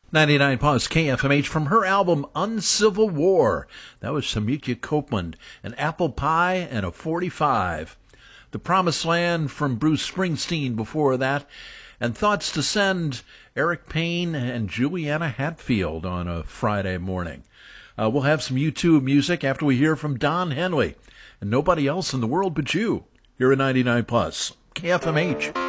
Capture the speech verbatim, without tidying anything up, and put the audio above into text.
ninety-nine plus K F M H from her album Uncivil War. That was Samika Copeland, an apple pie and a forty-five. The Promised Land from Bruce Springsteen before that. And Thoughts to Send, Eric Payne and Juliana Hatfield on a Friday morning. Uh, we'll have some U two music after we hear from Don Henley. And nobody else in the world but you. Here at ninety-nine plus K F M H.